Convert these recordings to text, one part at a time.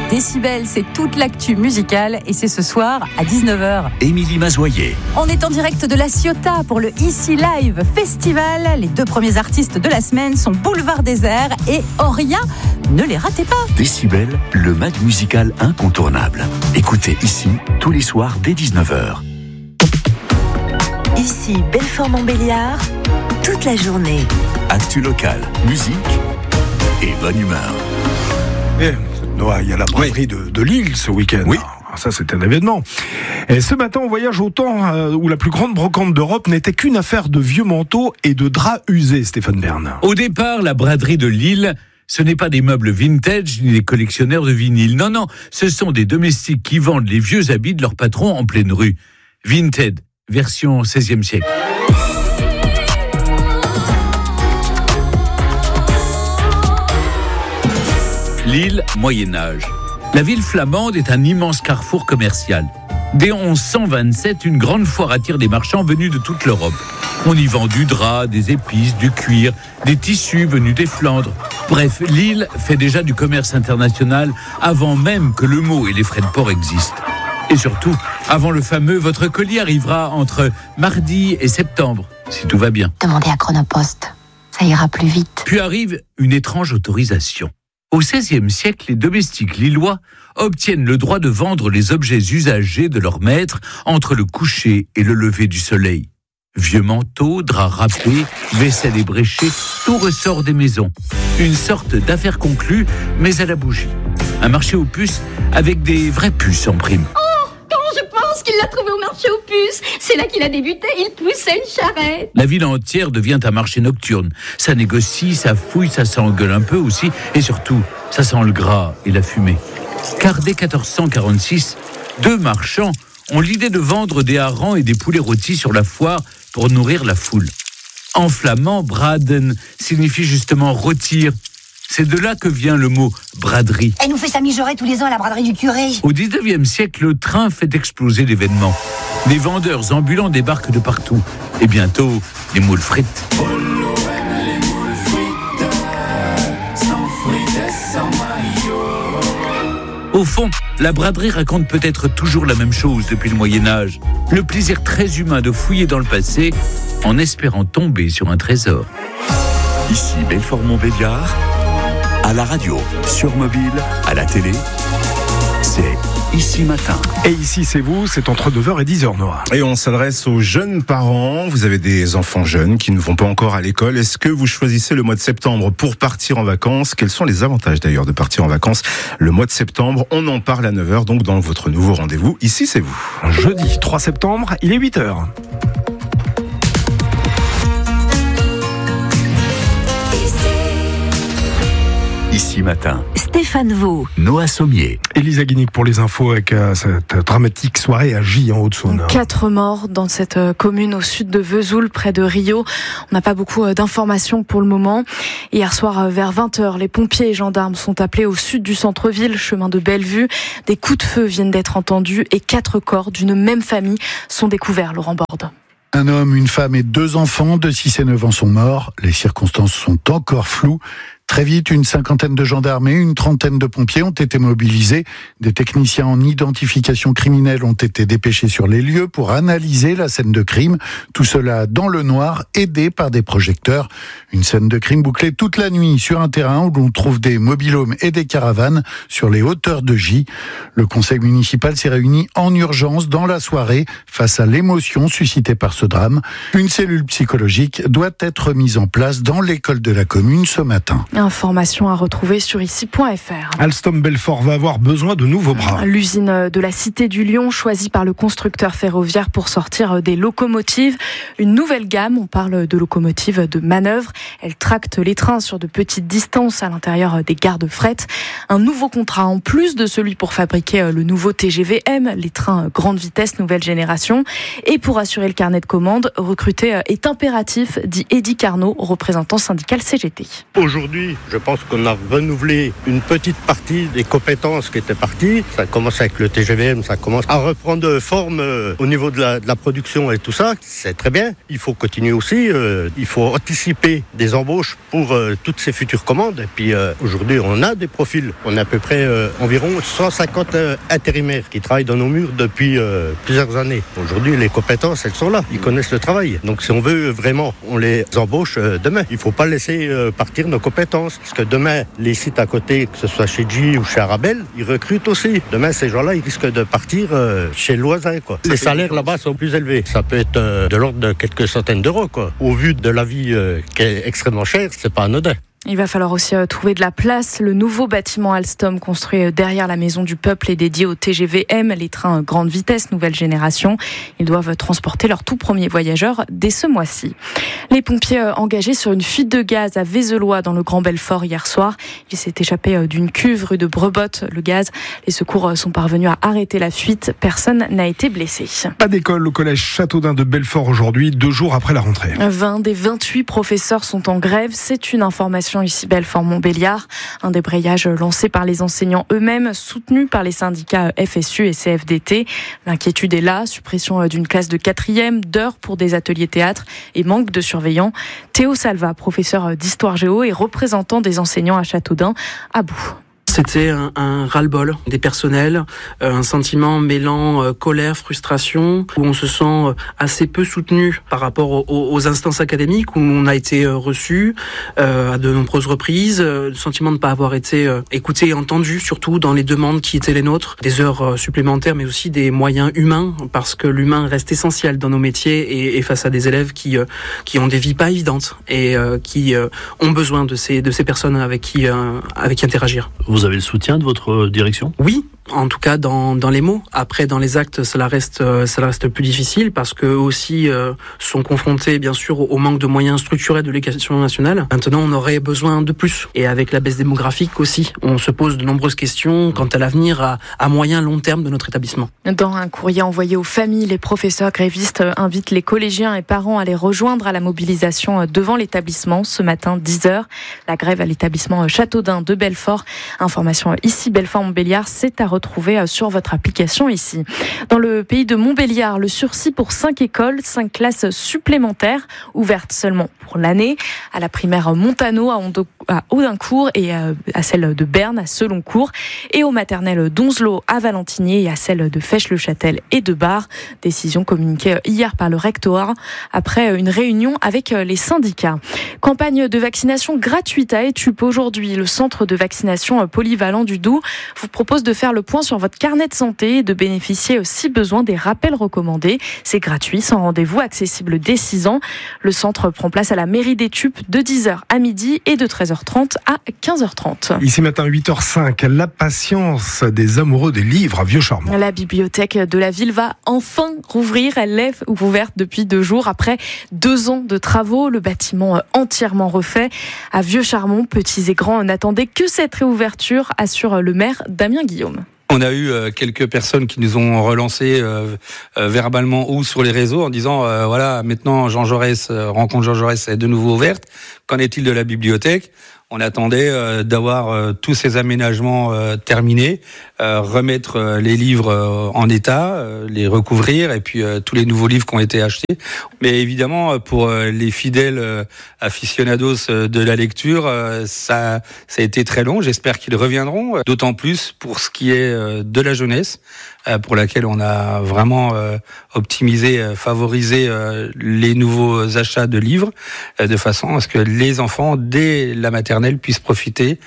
Décibel, c'est toute l'actu musicale et c'est ce soir à 19h. Émilie Mazoyer. On est en direct de la Ciotat pour le Ici Live Festival. Les 2 premiers artistes de la semaine sont Boulevard Désert et Auria. Ne les ratez pas. Décibel, le mag musical incontournable. Écoutez ici tous les soirs dès 19h. Ici Belfort-Montbéliard, toute la journée. Actu locale, musique et bonne humeur. Noah, il y a la braderie de Lille ce week-end. Oui. Ça, c'est un événement. Et ce matin, on voyage au temps où la plus grande brocante d'Europe n'était qu'une affaire de vieux manteaux et de draps usés, Stéphane Bern. Au départ, la braderie de Lille, ce n'est pas des meubles vintage ni des collectionneurs de vinyle. Non, ce sont des domestiques qui vendent les vieux habits de leur patron en pleine rue. Vinted, version 16e siècle. Lille, Moyen-Âge. La ville flamande est un immense carrefour commercial. Dès 1127, une grande foire attire des marchands venus de toute l'Europe. On y vend du drap, des épices, du cuir, des tissus venus des Flandres. Bref, Lille fait déjà du commerce international avant même que le mot et les frais de port existent. Et surtout, avant le fameux « votre colis arrivera entre mardi et septembre », si tout va bien. Demandez à Chronopost, ça ira plus vite. Puis arrive une étrange autorisation. Au XVIe siècle, les domestiques lillois obtiennent le droit de vendre les objets usagés de leur maître entre le coucher et le lever du soleil. Vieux manteaux, draps râpés, vaisselle ébréchée, tout ressort des maisons. Une sorte d'affaire conclue, mais à la bougie. Un marché aux puces avec des vraies puces en prime. Je pense qu'il l'a trouvé au marché aux puces. C'est là qu'il a débuté, il poussait une charrette. La ville entière devient un marché nocturne. Ça négocie, ça fouille, ça s'engueule un peu aussi. Et surtout, ça sent le gras et la fumée. Car dès 1446, 2 marchands ont l'idée de vendre des harengs et des poulets rôtis sur la foire pour nourrir la foule. En flamand, braden signifie justement rôtir. C'est de là que vient le mot braderie. Elle nous fait sa mijaurée tous les ans à la braderie du curé. Au 19e siècle, le train fait exploser l'événement. Des vendeurs ambulants débarquent de partout. Et bientôt, les moules frites. Au fond, la braderie raconte peut-être toujours la même chose depuis le Moyen-Âge. Le plaisir très humain de fouiller dans le passé en espérant tomber sur un trésor. Ici Belfort-Montbéliard, à la radio, sur mobile, à la télé, c'est Ici Matin. Et ici, c'est vous, c'est entre 9h et 10h, Noah. Et on s'adresse aux jeunes parents. Vous avez des enfants jeunes qui ne vont pas encore à l'école. Est-ce que vous choisissez le mois de septembre pour partir en vacances? Quels sont les avantages d'ailleurs de partir en vacances le mois de septembre? On en parle à 9h, donc dans votre nouveau rendez-vous. Ici, c'est vous. Jeudi 3 septembre, il est 8h. Ici Matin, Stéphane Vaux. Noah Sommier. Elisa Guinic pour les infos avec cette dramatique soirée à Gy en Haute-Saône. 4 morts dans cette commune au sud de Vesoul, près de Rio. On n'a pas beaucoup d'informations pour le moment. Hier soir, vers 20h, les pompiers et gendarmes sont appelés au sud du centre-ville, chemin de Bellevue. Des coups de feu viennent d'être entendus et 4 corps d'une même famille sont découverts, Laurent Borde. Un homme, une femme et 2 enfants de 6 et 9 ans sont morts. Les circonstances sont encore floues. Très vite, une 50aine de gendarmes et une 30aine de pompiers ont été mobilisés. Des techniciens en identification criminelle ont été dépêchés sur les lieux pour analyser la scène de crime. Tout cela dans le noir, aidé par des projecteurs. Une scène de crime bouclée toute la nuit sur un terrain où l'on trouve des mobil-homes et des caravanes sur les hauteurs de Gy. Le conseil municipal s'est réuni en urgence dans la soirée face à l'émotion suscitée par ce drame. Une cellule psychologique doit être mise en place dans l'école de la commune ce matin. Information à retrouver sur ici.fr. Alstom Belfort va avoir besoin de nouveaux bras. L'usine de la Cité du Lion, choisie par le constructeur ferroviaire pour sortir des locomotives. Une nouvelle gamme, on parle de locomotives de manœuvre. Elles tractent les trains sur de petites distances à l'intérieur des gares de fret. Un nouveau contrat en plus de celui pour fabriquer le nouveau TGV M, les trains grande vitesse nouvelle génération. Et pour assurer le carnet de commande, recruter est impératif, dit Eddy Carnot, représentant syndical CGT. Aujourd'hui, Aujourd'hui, je pense qu'on a renouvelé une petite partie des compétences qui étaient parties. Ça commence avec le TGVM, ça commence à reprendre forme au niveau de la production et tout ça. C'est très bien. Il faut continuer aussi. Il faut anticiper des embauches pour toutes ces futures commandes. Et puis aujourd'hui, on a des profils. On a à peu près environ 150 intérimaires qui travaillent dans nos murs depuis plusieurs années. Aujourd'hui, les compétences, elles sont là. Ils connaissent le travail. Donc si on veut vraiment, on les embauche demain. Il ne faut pas laisser partir nos compétences. Parce que demain, les sites à côté, que ce soit chez G ou chez Arabelle, ils recrutent aussi. Demain, ces gens-là, ils risquent de partir chez Loisin, quoi. Les salaires là-bas sont plus élevés. Ça peut être de l'ordre de quelques centaines d'euros, quoi. Au vu de la vie qui est extrêmement chère, c'est pas anodin. Il va falloir aussi trouver de la place. Le nouveau bâtiment Alstom construit derrière la Maison du Peuple est dédié au TGVM, les trains grande vitesse nouvelle génération. Ils doivent transporter leurs tout premiers voyageurs dès ce mois-ci. Les pompiers engagés sur une fuite de gaz à Vézelois dans le Grand Belfort hier soir. Il s'est échappé d'une cuve rue de Brebotte, le gaz. Les secours sont parvenus à arrêter la fuite. Personne n'a été blessé. Pas d'école au collège Châteaudun de Belfort aujourd'hui, 2 jours après la rentrée. 20 des 28 professeurs sont en grève. C'est une information ici Belfort-Montbéliard. Un débrayage lancé par les enseignants eux-mêmes, soutenu par les syndicats FSU et CFDT. L'inquiétude est là, suppression d'une classe de 4e, d'heures pour des ateliers théâtre et manque de surveillants. Théo Salva, professeur d'histoire géo et représentant des enseignants à Châteaudun, à bout. C'était un ras-le-bol des personnels, un sentiment mêlant colère, frustration, où on se sent assez peu soutenu par rapport aux instances académiques où on a été reçu à de nombreuses reprises, le sentiment de ne pas avoir été écouté et entendu, surtout dans les demandes qui étaient les nôtres, des heures supplémentaires mais aussi des moyens humains, parce que l'humain reste essentiel dans nos métiers et face à des élèves qui ont des vies pas évidentes et qui ont besoin de ces personnes avec qui interagir. Vous avez le soutien de votre direction ? Oui, en tout cas dans les mots. Après, dans les actes, cela reste plus difficile parce que eux aussi sont confrontés bien sûr au manque de moyens structurels de l'éducation nationale. Maintenant, on aurait besoin de plus. Et avec la baisse démographique aussi, on se pose de nombreuses questions quant à l'avenir à moyen long terme de notre établissement. Dans un courrier envoyé aux familles, les professeurs grévistes invitent les collégiens et parents à les rejoindre à la mobilisation devant l'établissement ce matin 10h. La grève à l'établissement Châteaudun de Belfort. Information ici Belfort-Montbéliard, c'est à retrouver sur votre application ici. Dans le pays de Montbéliard, le sursis pour 5 écoles, 5 classes supplémentaires ouvertes seulement pour l'année. À la primaire Montano à Audincourt et à celle de Berne à Seloncourt et aux maternelles d'Onzelot à Valentinier et à celle de Fèche-le-Châtel et de Bar. Décision communiquée hier par le rectorat après une réunion avec les syndicats. Campagne de vaccination gratuite à Étup aujourd'hui. Le centre de vaccination polyvalent du Doubs vous propose de faire le point sur votre carnet de santé et de bénéficier si besoin des rappels recommandés. C'est gratuit, sans rendez-vous, accessible dès 6 ans. Le centre prend place à la mairie d'Étup de 10h à midi et de 13h30 à 15h30. Ici matin 8h05, la patience des amoureux des livres à Vieux-Charmont. La bibliothèque de la ville va enfin rouvrir. Elle est ouverte depuis 2 jours après 2 ans de travaux. Le bâtiment entièrement refait. À Vieux-Charmont, petits et grands n'attendaient que cette réouverture, assure le maire Damien Guillaume. On a eu quelques personnes qui nous ont relancé verbalement ou sur les réseaux en disant voilà, maintenant rencontre Jean Jaurès est de nouveau ouverte. Qu'en est-il de la bibliothèque ? On attendait d'avoir tous ces aménagements terminés, remettre les livres en état, les recouvrir et puis tous les nouveaux livres qui ont été achetés. Mais évidemment, pour les fidèles aficionados de la lecture, ça a été très long. J'espère qu'ils reviendront, d'autant plus pour ce qui est de la jeunesse, pour laquelle on a vraiment optimisé, favorisé les nouveaux achats de livres, de façon à ce que les enfants, dès la maternelle, puissent profiter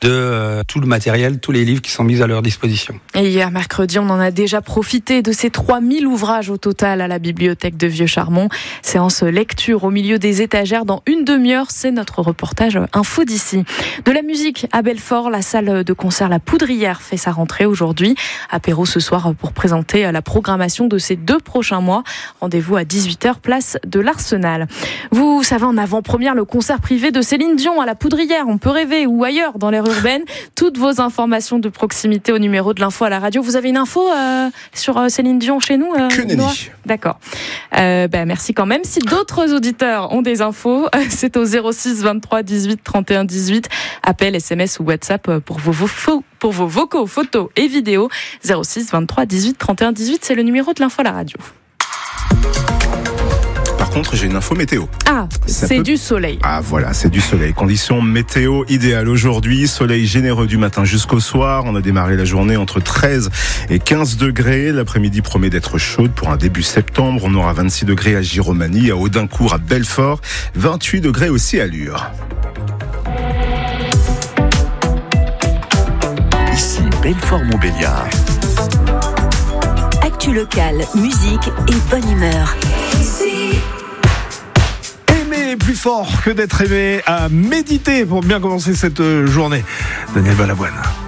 de tout le matériel, tous les livres qui sont mis à leur disposition. Et hier, mercredi, on en a déjà profité de ces 3000 ouvrages au total à la bibliothèque de Vieux-Charmont. Séance lecture au milieu des étagères dans une demi-heure. C'est notre reportage info d'ici. De la musique à Belfort, la salle de concert La Poudrière fait sa rentrée aujourd'hui. Apéro ce soir pour présenter la programmation de ces 2 prochains mois. Rendez-vous à 18h, place de l'Arsenal. Vous savez, en avant-première, le concert privé de Céline Dion à La Poudrière. On peut rêver, ou ailleurs dans l'aire urbaine. Toutes vos informations de proximité au numéro numéro de l'info à la radio. Vous avez une info sur Céline Dion chez nous, Que nenni. D'accord. Merci quand même. Si d'autres auditeurs ont des infos, c'est au 06 23 18 31 18. Appel, SMS ou WhatsApp pour vos vocaux, photos et vidéos. 06 23 18 31 18, c'est le numéro de l'info à la radio. Par contre, j'ai une info météo. Ah, c'est du soleil. Ah voilà, c'est du soleil. Conditions météo idéales aujourd'hui. Soleil généreux du matin jusqu'au soir. On a démarré la journée entre 13 et 15 degrés. L'après-midi promet d'être chaude pour un début septembre. On aura 26 degrés à Giromagny, à Audincourt, à Belfort. 28 degrés aussi à Lure. Ici Belfort-Montbéliard. Actu locale, musique et bonne humeur. Aimer plus fort que d'être aimé, à méditer pour bien commencer cette journée. Daniel Balavoine.